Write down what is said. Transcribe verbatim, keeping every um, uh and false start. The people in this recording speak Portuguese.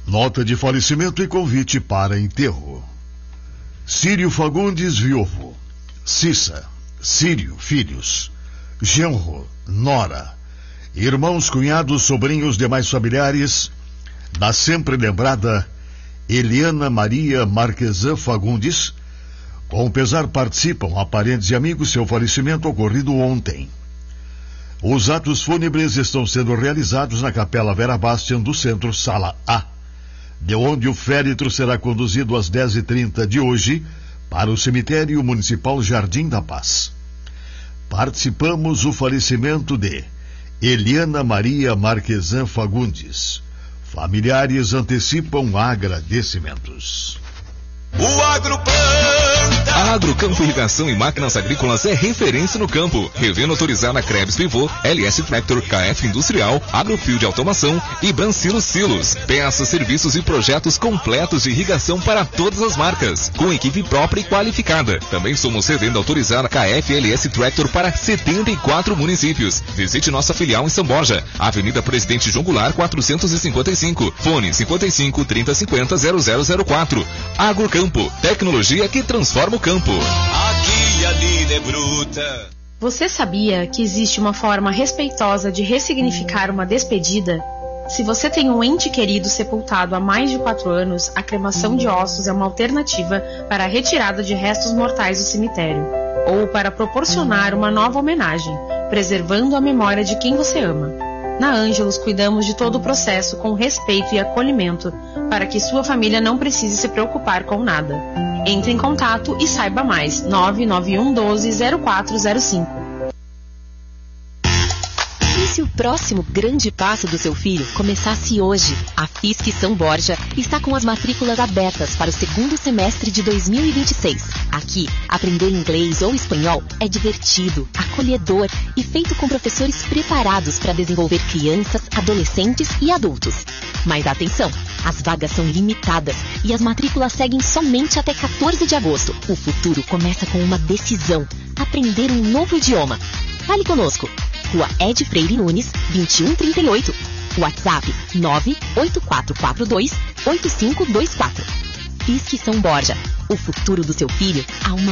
Nota de falecimento e convite para enterro. Círio Fagundes, viúvo. Cissa, Círio, filhos. Genro, nora. Irmãos, cunhados, sobrinhos, demais familiares. Da sempre lembrada Eliana Maria Marquesan Fagundes. Com pesar participam parentes e amigos seu falecimento ocorrido ontem. Os atos fúnebres estão sendo realizados na Capela Vera Bastian do Centro Sala A, de onde o féretro será conduzido às dez e trinta de hoje para o Cemitério Municipal Jardim da Paz. Participamos o falecimento de Eliana Maria Marquesan Fagundes. Familiares antecipam agradecimentos. O Agro planta. A Agrocampo Irrigação e Máquinas Agrícolas é referência no campo. Revenda autorizada Krebs Pivô, L S Tractor, K F Industrial, Agrofield Automação e Brancilo Silos. Peças, serviços e projetos completos de irrigação para todas as marcas, com equipe própria e qualificada. Também somos revenda autorizada K F L S Tractor para setenta e quatro municípios. Visite nossa filial em São Borja, Avenida Presidente João Goulart, quatrocentos e cinquenta e cinco. Fone cinquenta e cinco, trinta, cinquenta, zero zero zero quatro. Agrocampo, tecnologia que transforma o campo. Aqui a lida é bruta. Você sabia que existe uma forma respeitosa de ressignificar uma despedida? Se você tem um ente querido sepultado há mais de quatro anos, a cremação de ossos é uma alternativa para a retirada de restos mortais do cemitério, ou para proporcionar uma nova homenagem, preservando a memória de quem você ama. Na Ângelos, cuidamos de todo o processo com respeito e acolhimento, para que sua família não precise se preocupar com nada. Entre em contato e saiba mais. nove nove um um dois zero quatro zero cinco. E se o próximo grande passo do seu filho começasse hoje? A F I S C São Borja está com as matrículas abertas para o segundo semestre de dois mil e vinte e seis. Aqui, aprender inglês ou espanhol é divertido, acolhedor e feito com professores preparados para desenvolver crianças, adolescentes e adultos. Mas atenção, as vagas são limitadas e as matrículas seguem somente até quatorze de agosto. O futuro começa com uma decisão: aprender um novo idioma. Fale conosco. Rua Ed Freire Nunes, vinte e um trinta e oito. WhatsApp nove oito quatro quatro dois oito cinco dois quatro. F I S C São Borja. O futuro do seu filho a uma